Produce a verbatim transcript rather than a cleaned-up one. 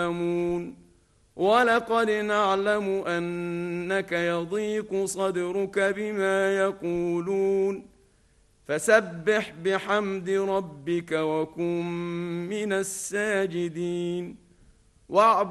ولقد نعلم أنك يضيق صدرك بما يقولون فسبح بحمد ربك وكن من الساجدين.